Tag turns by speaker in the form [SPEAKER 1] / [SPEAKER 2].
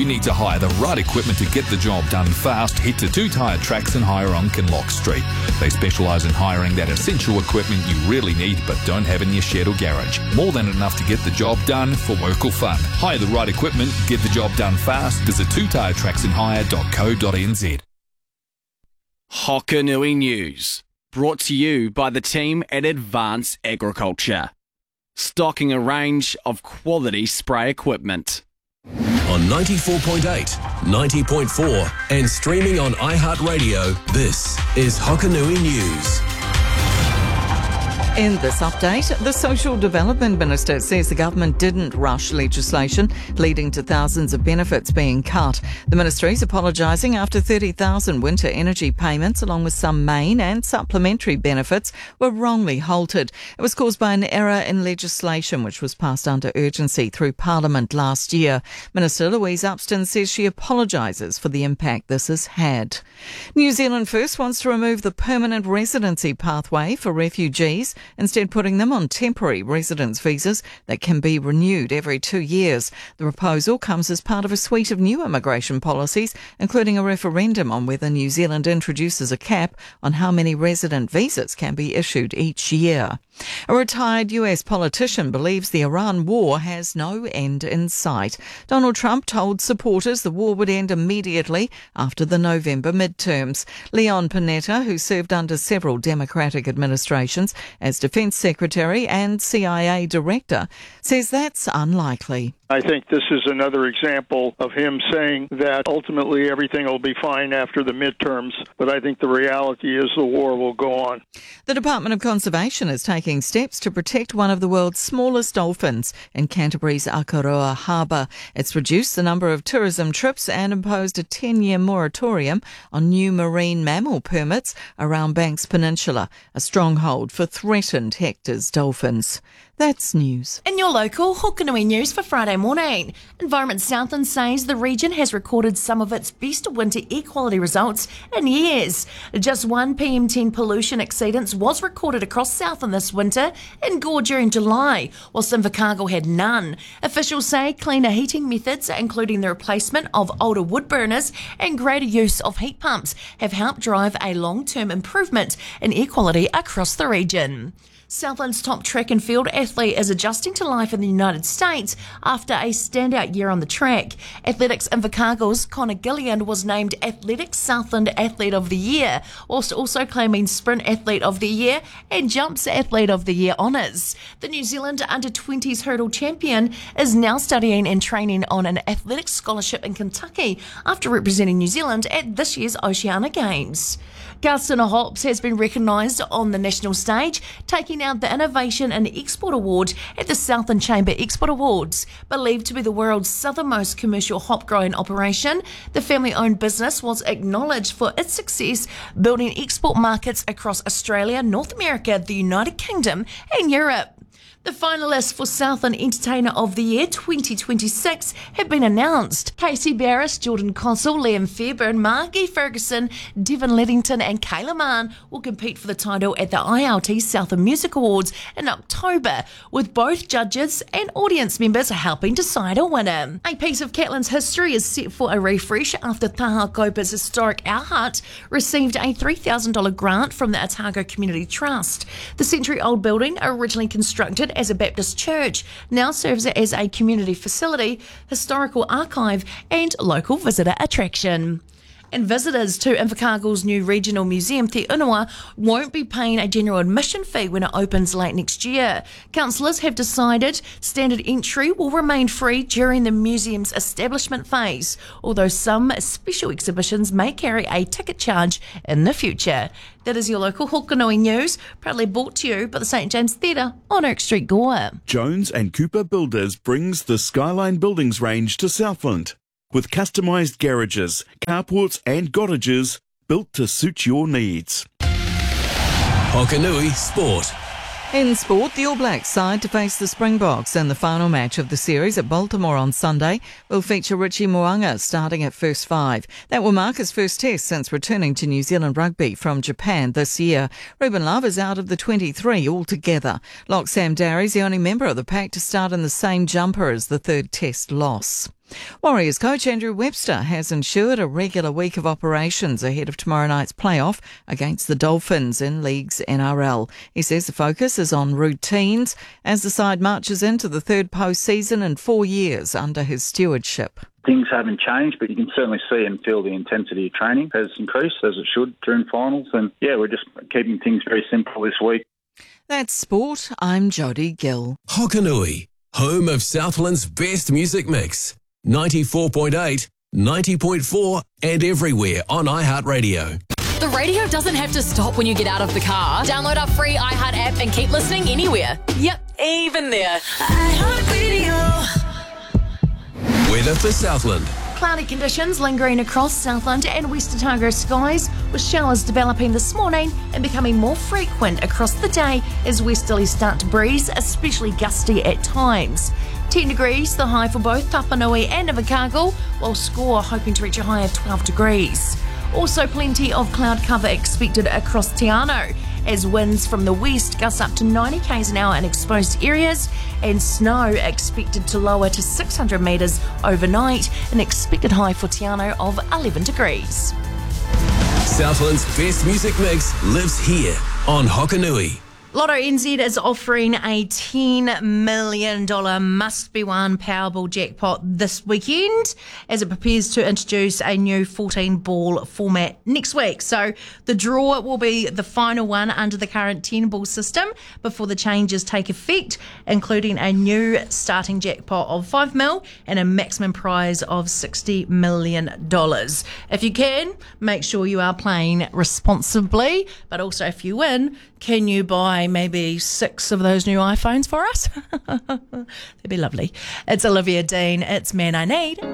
[SPEAKER 1] you need to hire the right equipment to get the job done fast, head to Two Tyre Tracks and Hire on Kinloch Street. They specialise in hiring that essential equipment you really need but don't have in your shed or garage. More than enough to get the job done for work or fun. Hire the right equipment, get the job done fast. Visit twotiretracksandhire.co.nz.
[SPEAKER 2] Hokanui News, brought to you by the team at Advance Agriculture. Stocking a range of quality spray equipment.
[SPEAKER 3] On 94.8, 90.4 and streaming on iHeartRadio, this is Hokanui News.
[SPEAKER 4] In this update, the Social Development Minister says the government didn't rush legislation, leading to thousands of benefits being cut. The ministry is apologising after 30,000 winter energy payments, along with some main and supplementary benefits, were wrongly halted. It was caused by an error in legislation which was passed under urgency through Parliament last year. Minister Louise Upston says she apologises for the impact this has had. New Zealand First wants to remove the permanent residency pathway for refugees, instead putting them on temporary residence visas that can be renewed every 2 years. The proposal comes as part of a suite of new immigration policies, including a referendum on whether New Zealand introduces a cap on how many resident visas can be issued each year. A retired US politician believes the Iran war has no end in sight. Donald Trump told supporters the war would end immediately after the November midterms. Leon Panetta, who served under several Democratic administrations as Defense Secretary and CIA Director, says that's unlikely.
[SPEAKER 5] I think this is another example of him saying that ultimately everything will be fine after the midterms, but I think the reality is the war will go on.
[SPEAKER 4] The Department of Conservation is taking steps to protect one of the world's smallest dolphins in Canterbury's Akaroa Harbour. It's reduced the number of tourism trips and imposed a 10-year moratorium on new marine mammal permits around Banks Peninsula, a stronghold for threatened Hector's dolphins. That's news.
[SPEAKER 6] In your local Hokanui News for Friday morning, Environment Southland says the region has recorded some of its best winter air quality results in years. Just one PM10 pollution exceedance was recorded across Southland this winter in Gore during July, whilst Invercargill had none. Officials say cleaner heating methods, including the replacement of older wood burners and greater use of heat pumps, have helped drive a long-term improvement in air quality across the region. Southland's top track and field athlete is adjusting to life in the United States after a standout year on the track. Athletics Invercargill's Connor Gillian was named Athletics Southland Athlete of the Year, whilst also claiming Sprint Athlete of the Year and Jumps Athlete of the Year honours. The New Zealand Under-20s hurdle champion is now studying and training on an athletics scholarship in Kentucky after representing New Zealand at this year's Oceania Games. Garstina Hops has been recognised on the national stage, taking out the Innovation and Export Award at the Southland Chamber Export Awards. Believed to be the world's southernmost commercial hop growing operation, the family-owned business was acknowledged for its success building export markets across Australia, North America, the United Kingdom and Europe. The finalists for Southland Entertainer of the Year 2026 have been announced. Casey Barris, Jordan Consul, Liam Fairburn, Margie Ferguson, Devon Leddington and Kayla Mann will compete for the title at the ILT Southland Music Awards in October, with both judges and audience members helping decide a winner. A piece of Catlins history is set for a refresh after Taha Kopa's historic Our Hut received a $3,000 grant from the Otago Community Trust. The century-old building, originally constructed as a Baptist church, now serves as a community facility, historical archive and local visitor attraction. And visitors to Invercargill's new regional museum, Te Unua, won't be paying a general admission fee when it opens late next year. Councillors have decided standard entry will remain free during the museum's establishment phase, although some special exhibitions may carry a ticket charge in the future. That is your local Hokanui News, proudly brought to you by the St James Theatre on Oak Street, Gore.
[SPEAKER 7] Jones and Cooper Builders brings the Skyline Buildings range to Southland, with customised garages, carports and cottages built to suit your needs.
[SPEAKER 3] Hokanui Sport.
[SPEAKER 4] In sport, the All Blacks side to face the Springboks in the final match of the series at Baltimore on Sunday will feature Richie Mo'unga starting at first five. That will mark his first test since returning to New Zealand rugby from Japan this year. Ruben Love is out of the 23 altogether. Lock Sam Darry's the only member of the pack to start in the same jumper as the third test loss. Warriors coach Andrew Webster has ensured a regular week of operations ahead of tomorrow night's playoff against the Dolphins in League's NRL. He says the focus is on routines as the side marches into the third postseason in 4 years under his stewardship.
[SPEAKER 8] Things haven't changed, but you can certainly see and feel the intensity of training has increased, as it should, during finals. And, we're just keeping things very simple this week.
[SPEAKER 4] That's sport. I'm Jodie Gill.
[SPEAKER 3] Hokanui, home of Southland's best music mix. 94.8, 90.4 and everywhere on iHeartRadio.
[SPEAKER 9] The radio doesn't have to stop when you get out of the car. Download our free iHeart app and keep listening anywhere. Yep, even there.
[SPEAKER 3] iHeartRadio. Weather for Southland.
[SPEAKER 6] Cloudy conditions lingering across Southland and West Otago skies, with showers developing this morning and becoming more frequent across the day as westerlies start to breeze, especially gusty at times. 10 degrees, the high for both Tapanui and Invercargill, while Score hoping to reach a high of 12 degrees. Also plenty of cloud cover expected across Te Anau, as winds from the west gust up to 90 k's an hour in exposed areas, and snow expected to lower to 600 metres overnight, an expected high for Te Anau of 11 degrees.
[SPEAKER 3] Southland's best music mix lives here on Hokanui.
[SPEAKER 6] Lotto NZ is offering a $10 million must-be-won Powerball jackpot this weekend as it prepares to introduce a new 14-ball format next week. So the draw will be the final one under the current 10-ball system before the changes take effect, including a new starting jackpot of $5 million and a maximum prize of $60 million. If you can, make sure you are playing responsibly, but also if you win, can you buy maybe 6 of those new iPhones for us? That'd be lovely. It's Olivia Dean. It's Man I Need.